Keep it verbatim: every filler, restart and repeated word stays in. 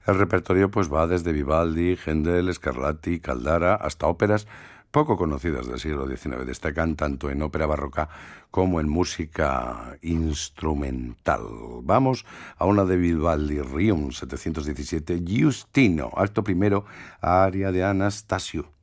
El repertorio pues va desde Vivaldi, Händel, Scarlatti, Caldara, hasta óperas poco conocidas del siglo diecinueve. Destacan tanto en ópera barroca como en música instrumental. Vamos a una de Vivaldi, Requiem setecientos diecisiete, Giustino, acto primero, aria de Anastasio.